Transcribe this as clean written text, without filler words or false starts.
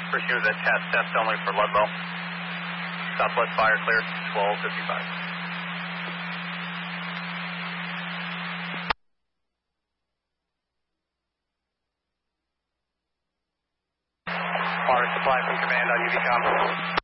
First unit at test only for Ludlow. Southwest fire clear, 1255. Water supply from command on UV com.